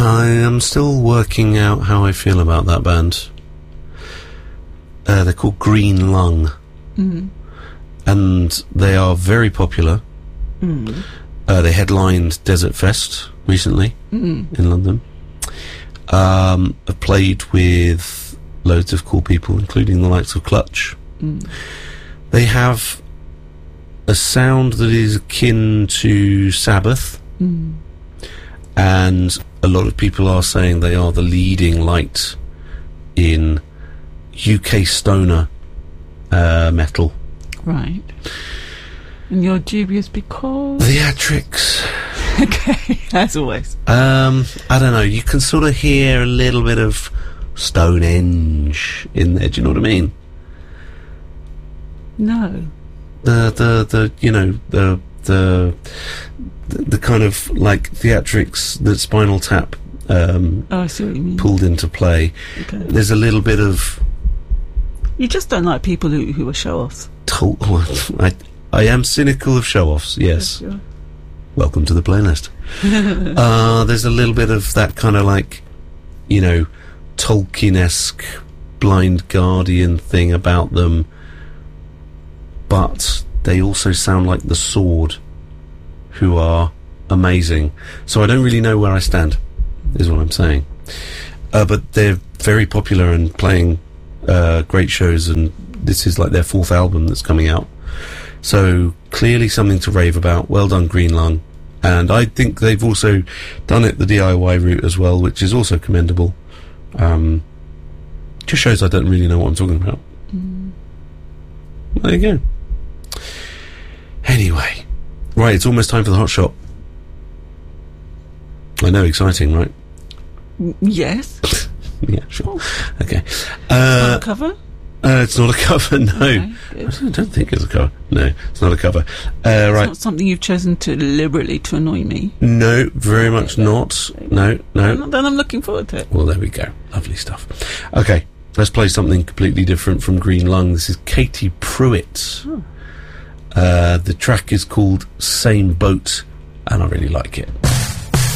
I am still working out how I feel about that band. They're called Green Lung. And they are very popular. They headlined Desert Fest recently in London. I've played with loads of cool people, including the likes of Clutch. They have a sound that is akin to Sabbath. And a lot of people are saying they are the leading light in UK stoner metal. Right. And you're dubious because? Theatrics. Okay, as always. I don't know, you can sort of hear a little bit of Stonehenge in there, do you know what I mean? No. The you know, the kind of like theatrics that Spinal Tap I see what you mean. pulled into play. Okay. There's a little bit of... You just don't like people who are show-offs. I am cynical of show-offs, yes. Sure. Welcome to the playlist. There's a little bit of that kind of like, you know, Tolkien-esque Blind Guardian thing about them, but they also sound like The Sword, who are amazing. So I don't really know where I stand, is what I'm saying. But they're very popular and playing great shows, and this is like their 4th album that's coming out. So clearly something to rave about. Well done, Green Lung. And I think they've also done it the DIY route as well, which is also commendable. Just shows I don't really know what I'm talking about. There you go. Anyway, right, it's almost time for the hot shot. I know, exciting, right? Yes. Yeah, sure. Okay. On the cover? It's not a cover, no. Okay, I don't think it's a cover. No, it's not a cover. It's right. not something you've chosen deliberately to annoy me. No, very much not. No. Then I'm looking forward to it. Well, there we go. Lovely stuff. Okay, let's play something completely different from Green Lung. This is Katie Pruitt. The track is called Same Boat, and I really like it.